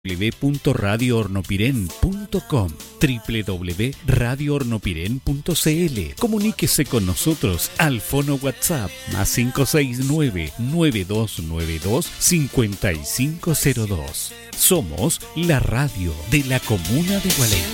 www.radiohornopiren.com, www.radiohornopiren.cl. Comuníquese con nosotros al fono WhatsApp +569 9292 5502. Somos la radio de la comuna de Gualey.